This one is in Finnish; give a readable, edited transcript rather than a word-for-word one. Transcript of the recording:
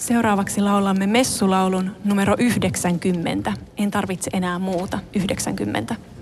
Seuraavaksi laulamme messulaulun numero 90. En tarvitse enää muuta, 90.